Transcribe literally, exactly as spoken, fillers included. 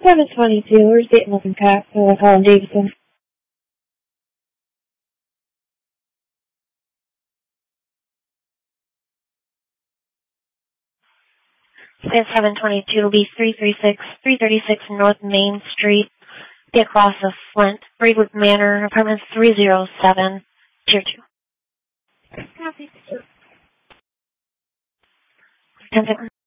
seven twenty-two, where's the eleven cat? Uh, Colin Davidson. San seven twenty-two will be three thirty-six, three thirty-six North Main Street, be across of Flint, Braidwood Manor, apartment three oh seven, tier two. Copy, sir. ten